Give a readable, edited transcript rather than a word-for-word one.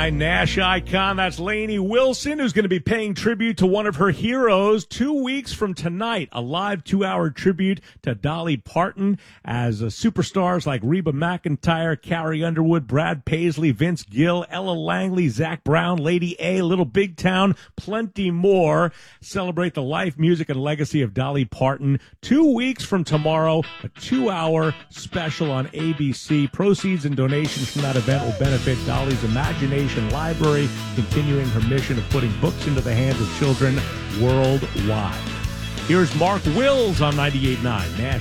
Nash icon, that's Lainey Wilson, who's going to be paying tribute to one of her heroes 2 weeks from tonight. A live 2-hour tribute to Dolly Parton as superstars like Reba McEntire, Carrie Underwood, Brad Paisley, Vince Gill, Ella Langley, Zach Brown, Lady A, Little Big Town, plenty more. Celebrate the life, music, and legacy of Dolly Parton 2 weeks from tomorrow. A 2-hour special on ABC. Proceeds and donations from that event will benefit Dolly's Imagination Library, continuing her mission of putting books into the hands of children worldwide. Here's Mark Wills on 98.9 Nash.